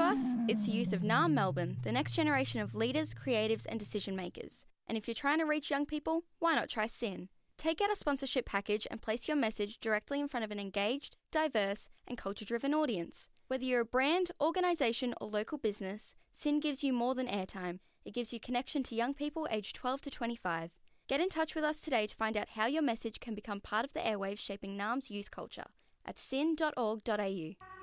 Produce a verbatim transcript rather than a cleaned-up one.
us? It's the youth of N A R M Melbourne, the next generation of leaders, creatives and decision makers. And if you're trying to reach young people, why not try S Y N? Take out a sponsorship package and place your message directly in front of an engaged, diverse and culture-driven audience. Whether you're a brand, organisation or local business, S Y N gives you more than airtime. It gives you connection to young people aged twelve to twenty-five. Get in touch with us today to find out how your message can become part of the airwaves shaping N A R M's youth culture at S Y N dot org dot A U.